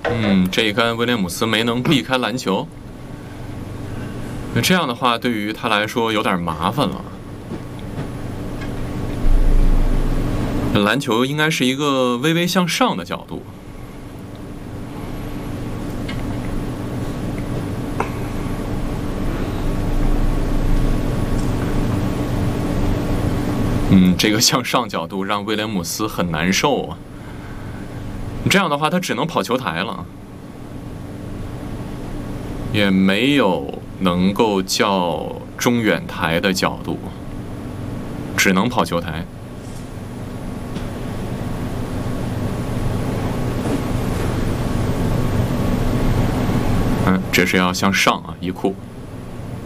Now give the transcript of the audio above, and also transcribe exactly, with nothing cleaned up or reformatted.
嗯，这一杆威廉姆斯没能避开篮球，那这样的话对于他来说有点麻烦了。篮球应该是一个微微向上的角度。嗯，这个向上角度让威廉姆斯很难受啊。这样的话，他只能跑球台了，也没有能够叫中远台的角度，只能跑球台。嗯，这是要向上啊，一库。